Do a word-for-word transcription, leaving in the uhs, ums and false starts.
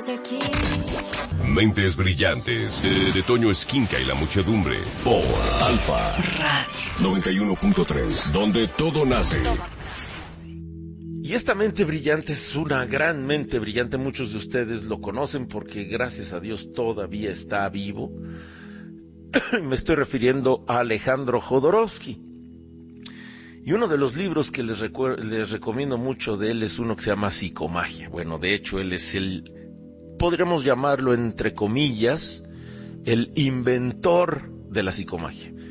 Mentes brillantes de, de Toño Esquinca y la muchedumbre por Alfa noventa y uno punto tres, donde todo nace. Y esta mente brillante es una gran mente brillante. Muchos de ustedes lo conocen porque gracias a Dios todavía está vivo. Me estoy refiriendo a Alejandro Jodorowsky. Y uno de los libros que les, recu- les recomiendo mucho de él es uno que se llama Psicomagia. Bueno, de hecho él es el, podríamos llamarlo entre comillas, el inventor de la psicomagia.